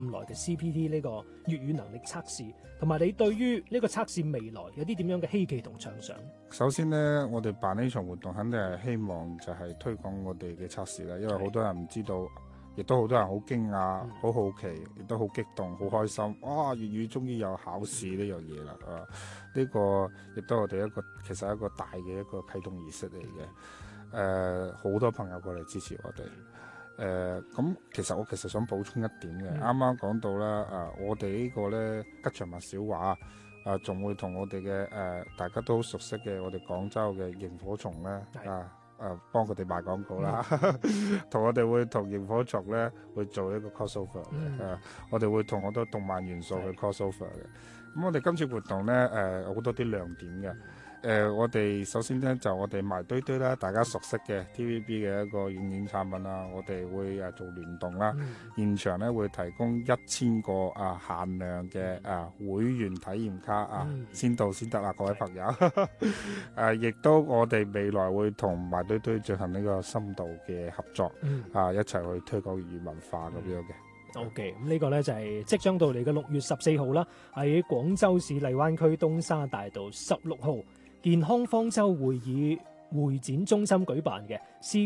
來嘅 CPT 呢個粵語能力測試，同埋你對於呢個測試未來有啲點樣嘅希冀同暢想？ 首先呢，我哋辦呢場活動肯定係希望就係推廣我哋嘅測試啦，因為好多人唔知道，亦都好多人好驚訝、好好奇，亦都好激動、好開心。哇！粵語終於有考試呢樣嘢啦！呢個亦都係我哋其實係一個大嘅一個啟動儀式嚟嘅。好多朋友過嚟支持我哋。咁其實我想補充一點嘅，啱啱講到啦，我哋呢個咧吉祥物小畫，仲會同我哋嘅大家都好熟悉嘅我哋廣州嘅螢火蟲咧，幫佢哋賣廣告啦，我哋會同螢火蟲咧會做一個 crossover 嘅，我哋會同好多動漫元素去 crossover 嘅。咁我哋今次活動咧，好多啲亮點嘅。我哋首先咧就我哋埋堆堆啦，大家熟悉嘅 TVB 嘅一個軟件產品啦，我哋會做聯動啦，現場咧會提供1000個限量嘅會員體驗卡先到先得啦，各位朋友。亦都我哋未來會同埋堆堆進行呢個深度嘅合作，一齊去推廣粵語文化咁樣嘅。 OK， 咁呢個呢就係即將到嚟嘅6月14號啦，喺廣州市荔灣區東沙大道16號健康方舟會議會展中心舉辦嘅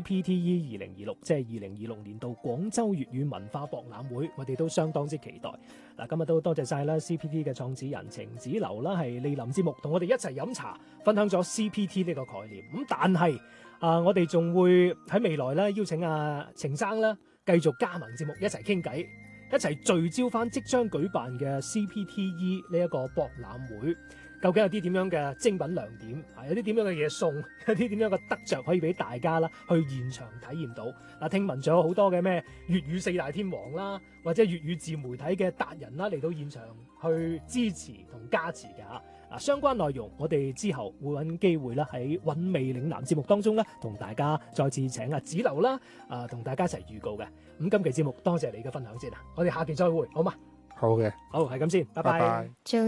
CPTE 2026，即係2026年度廣州粵語文化博覽會，我哋都相當之期待。嗱，今日都多謝晒啦 CPT 嘅創始人程子流啦，係蒞臨節目同我哋一齊飲茶，分享咗 CPT 呢個概念。咁但係我哋仲會喺未來咧邀請程生啦，繼續加盟節目一齊傾偈，一齊聚焦翻即將舉辦嘅 CPTE 呢一個博覽會。究竟有啲點樣嘅精品亮點，有啲點樣嘅嘢送，有啲點樣嘅得着可以俾大家啦，去現場體驗到。嗱，聽聞仲有好多嘅咩粵語4大天王啦，或者粵語自媒體嘅達人啦嚟到現場去支持同加持嘅。相關內容我哋之後會揾機會啦，喺韻味嶺南節目當中咧，同大家再次請子流啦，同大家一齊預告嘅。咁今期節目多謝你嘅分享先，我哋下期再會，好嘛？ 好嘅， 好，係咁先，拜拜。